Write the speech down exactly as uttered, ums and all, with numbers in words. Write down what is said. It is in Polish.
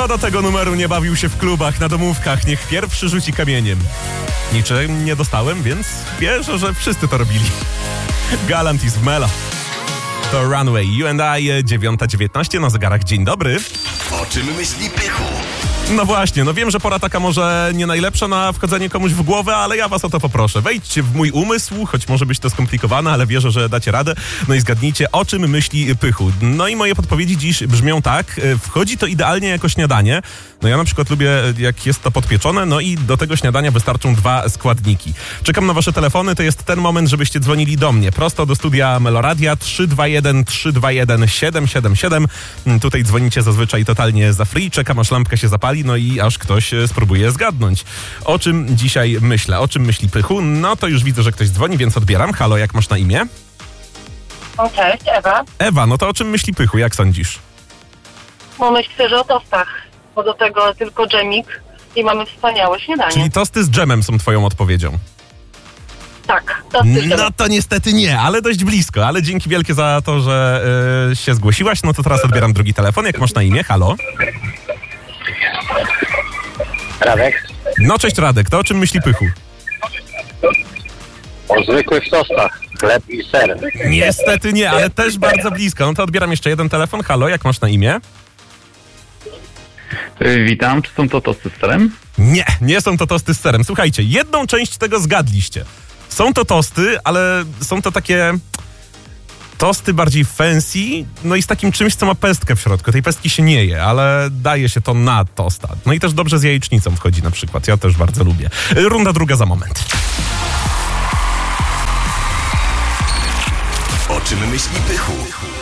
Kto do tego numeru nie bawił się w klubach, na domówkach, niech pierwszy rzuci kamieniem. Niczym nie dostałem, więc wierzę, że wszyscy to robili. Galant is w Mela. To Runway, You and I, dziewiąta dziewiętnaście na zegarach. Dzień dobry. O czym myśli Pychu? No właśnie, no wiem, że pora taka może nie najlepsza na wchodzenie komuś w głowę, ale ja was o to poproszę. Wejdźcie w mój umysł, choć może być to skomplikowane, ale wierzę, że dacie radę. No i zgadnijcie, o czym myśli Pychu. No i moje podpowiedzi dziś brzmią tak. Wchodzi to idealnie jako śniadanie. No ja na przykład lubię, jak jest to podpieczone, no i do tego śniadania wystarczą dwa składniki. Czekam na wasze telefony, to jest ten moment, żebyście dzwonili do mnie. Prosto do studia Meloradia trzy dwa jeden trzy dwa jeden siedem siedem siedem. Tutaj dzwonicie zazwyczaj totalnie za free. Czekam, aż lampka się zapali, no i aż ktoś spróbuje zgadnąć. O czym dzisiaj myślę? O czym myśli Pychu? No to już widzę, że ktoś dzwoni, więc odbieram. Halo, jak masz na imię? O, cześć, Ewa. Ewa, no to o czym myśli Pychu? Jak sądzisz? No myślę, że o tostach, bo do tego tylko dżemik i mamy wspaniałe śniadanie. Czyli tosty z dżemem są twoją odpowiedzią. Tak, tosty z dżemem. No to niestety nie, ale dość blisko. Ale dzięki wielkie za to, że y, się zgłosiłaś. No to teraz odbieram drugi telefon. Jak masz na imię? Halo? Radek? No cześć Radek, to o czym myśli Pychu? O zwykłych tostach. Chleb i ser. Niestety nie, ale też bardzo blisko. No to odbieram jeszcze jeden telefon. Halo, jak masz na imię? Witam, czy są to tosty z serem? Nie, nie są to tosty z serem. Słuchajcie, jedną część tego zgadliście. Są to tosty, ale są to takie tosty bardziej fancy, no i z takim czymś, co ma pestkę w środku. Tej pestki się nie je, ale daje się to na tosta. No i też dobrze z jajecznicą wchodzi na przykład. Ja też bardzo lubię. Runda druga za moment. O czym myśli Pychu?